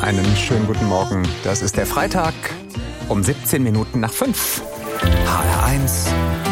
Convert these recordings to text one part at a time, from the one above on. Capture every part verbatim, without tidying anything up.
Einen schönen guten Morgen. Das ist der Freitag um siebzehn Minuten nach fünf. H R eins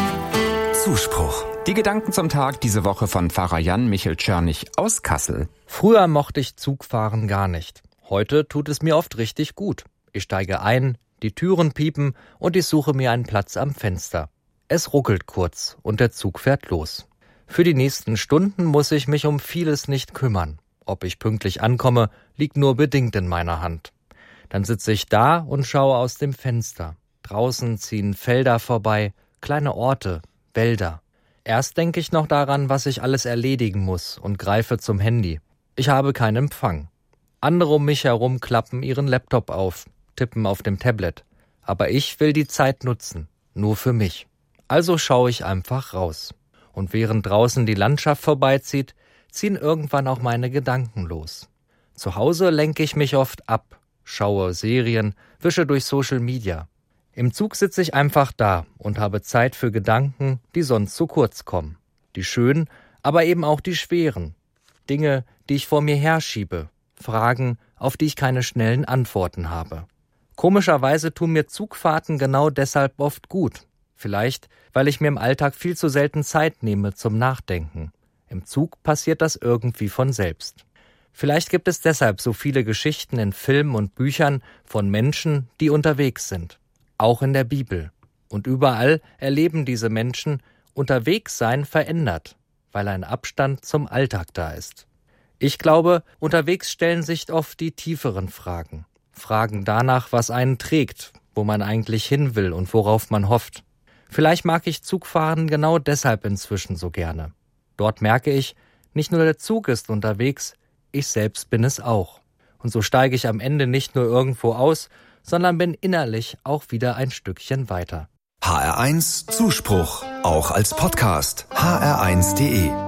Zuspruch. Die Gedanken zum Tag diese Woche von Pfarrer Jan Michel Czernig aus Kassel. Früher mochte ich Zugfahren gar nicht. Heute tut es mir oft richtig gut. Ich steige ein, die Türen piepen und ich suche mir einen Platz am Fenster. Es ruckelt kurz und der Zug fährt los. Für die nächsten Stunden muss ich mich um vieles nicht kümmern. Ob ich pünktlich ankomme, liegt nur bedingt in meiner Hand. Dann sitze ich da und schaue aus dem Fenster. Draußen ziehen Felder vorbei, kleine Orte, Wälder. Erst denke ich noch daran, was ich alles erledigen muss und greife zum Handy. Ich habe keinen Empfang. Andere um mich herum klappen ihren Laptop auf, tippen auf dem Tablet. Aber ich will die Zeit nutzen, nur für mich. Also schaue ich einfach raus. Und während draußen die Landschaft vorbeizieht, ziehen irgendwann auch meine Gedanken los. Zu Hause lenke ich mich oft ab, schaue Serien, wische durch Social Media. Im Zug sitze ich einfach da und habe Zeit für Gedanken, die sonst zu kurz kommen. Die schönen, aber eben auch die schweren. Dinge, die ich vor mir herschiebe. Fragen, auf die ich keine schnellen Antworten habe. Komischerweise tun mir Zugfahrten genau deshalb oft gut. Vielleicht, weil ich mir im Alltag viel zu selten Zeit nehme zum Nachdenken. Im Zug passiert das irgendwie von selbst. Vielleicht gibt es deshalb so viele Geschichten in Filmen und Büchern von Menschen, die unterwegs sind. Auch in der Bibel. Und überall erleben diese Menschen, unterwegs sein verändert, weil ein Abstand zum Alltag da ist. Ich glaube, unterwegs stellen sich oft die tieferen Fragen. Fragen danach, was einen trägt, wo man eigentlich hin will und worauf man hofft. Vielleicht mag ich Zugfahren genau deshalb inzwischen so gerne. Dort merke ich, nicht nur der Zug ist unterwegs, ich selbst bin es auch. Und so steige ich am Ende nicht nur irgendwo aus, sondern bin innerlich auch wieder ein Stückchen weiter. H R eins Zuspruch, auch als Podcast. H R eins punkt de